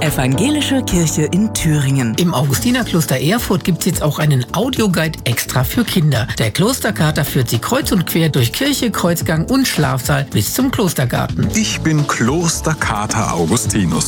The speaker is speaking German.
Evangelische Kirche in Thüringen. Im Augustinerkloster Erfurt gibt es jetzt auch einen Audioguide extra für Kinder. Der Klosterkater führt Sie kreuz und quer durch Kirche, Kreuzgang und Schlafsaal bis zum Klostergarten. Ich bin Klosterkater Augustinus.